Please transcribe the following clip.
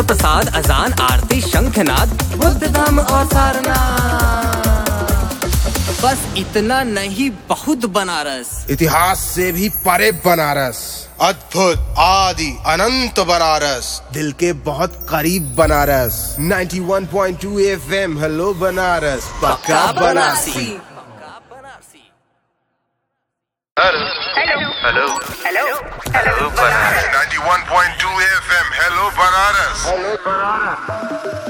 प्रसाद, अजान, आरती, शंखनाद, बुद्ध धाम और सारनाथ। बस इतना नहीं, बहुत बनारस। इतिहास से भी परे बनारस, अद्भुत, आदि, अनंत बनारस, दिल के बहुत करीब बनारस। 91.2 FM, हेलो बनारस, पक्का Banarasi. Hello hello hello hello Banaras. 91.2 FM, hello Banaras.